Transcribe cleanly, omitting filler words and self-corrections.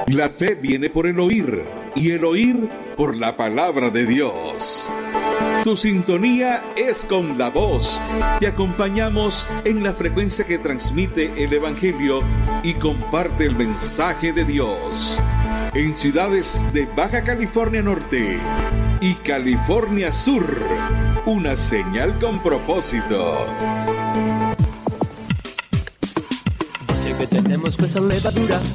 La fe viene por el oír, y el oír por la palabra de Dios. Tu sintonía es con la voz. Te acompañamos en la frecuencia que transmite el Evangelio y comparte el mensaje de Dios. En ciudades de Baja California Norte y California Sur, una señal con propósito. Dice que tenemos que ser levadura,